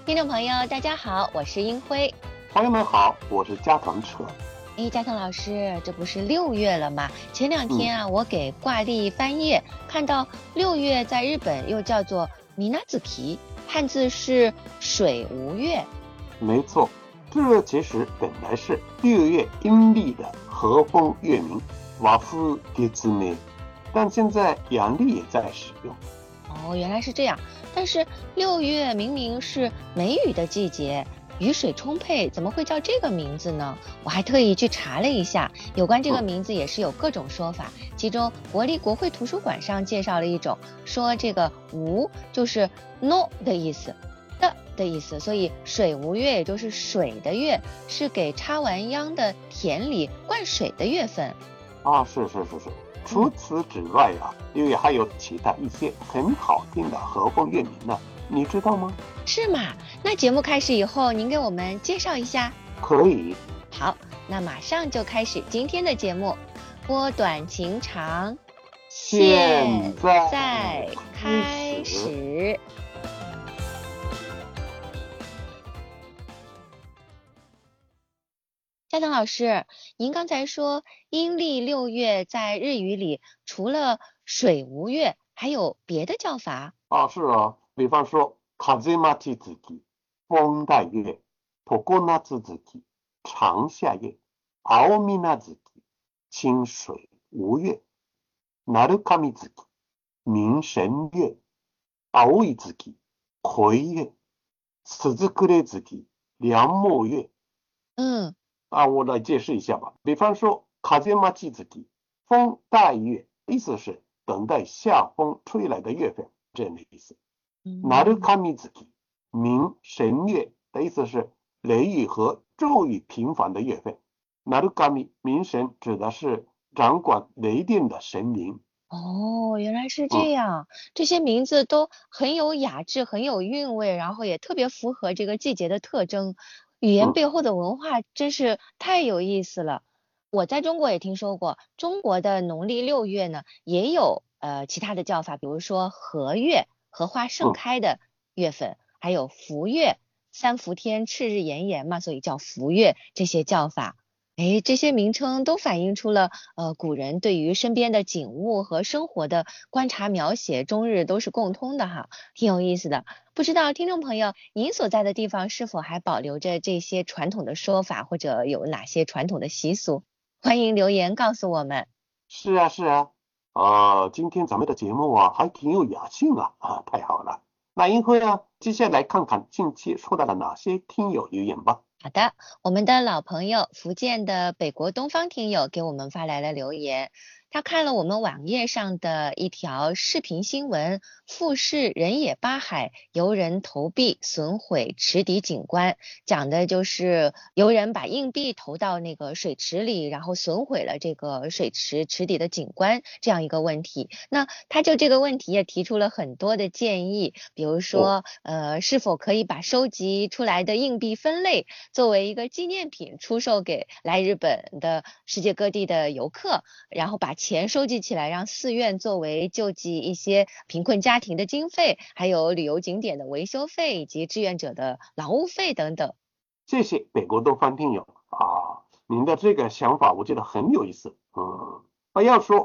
听众朋友，大家好，我是英辉。 朋友们好，我是加藤扯。 加藤老师，这不是6月了吗？前2天啊，我给挂历翻页，看到6月在日本又叫做米纳子皮，汉字是水无月。 没错，这其实本来是6月阴历的和风月名瓦夫月之内，但现在阳历也在使用。 哦，原来是这样。但是6月明明是梅雨的季节，雨水充沛，怎么会叫这个名字呢？我还特意去查了一下，有关这个名字也是有各种说法。其中国立国会图书馆上介绍了一种，说这个无就是 no 的意思，的意思，所以水无月也就是水的月，是给插完秧的田里灌水的月份。 是。除此之外6月还有其他一些很好听的和风月名呢，你知道吗？ 是吗？那节目开始以后，您给我们介绍一下。 可以。 好，那马上就开始今天的节目，拨短情长， 现在开始。加藤老师，您刚才说阴历6月在日语里除了水无月，还有别的叫法？ 是比方说風待ち月、风带月、常夏月、长夏月、青水月、清水无月、鳴神月、明神月、青い月、葵月、鈴暮月、梁末月。我来解释一下吧。比方说風待ち月、风带月，意思是等待夏风吹来的月份，这样的意思。鳴神月、明神月的意思是雷雨和骤雨频繁的月份。鳴神明神指的是掌管雷电的神明。 原来是这样。这些名字都很有雅致，很有韵味，然后也特别符合这个季节的特征。语言背后的文化真是太有意思了。我在中国也听说过，中国的农历6月呢，也有其他的叫法，比如说荷月，荷花盛开的月份，还有伏月，三伏天赤日炎炎嘛，所以叫伏月，这些叫法。这些名称都反映出了古人对于身边的景物和生活的观察描写，终日都是共通的哈，挺有意思的。不知道听众朋友，您所在的地方是否还保留着这些传统的说法，或者有哪些传统的习俗？欢迎留言告诉我们。 是啊。今天咱们的节目还挺有雅兴太好了。那英辉接下来看看近期收到了哪些听友留言吧。 好的，我们的老朋友福建的北国东方听友给我们发来了留言，他看了我们网页上的一条视频新闻，富士人野八海游人投币损毁池底景观，讲的就是游人把硬币投到那个水池里，然后损毁了这个池底的景观这样一个问题。那他就这个问题也提出了很多的建议，比如说是否可以把收集出来的硬币分类作为一个纪念品出售给来日本的世界各地的游客，然后把钱收集起来，让寺院作为救济一些贫困家庭的经费，还有旅游景点的维修费以及志愿者的劳务费等等。 谢谢北国东方听友您的这个想法我觉得很有意思。要说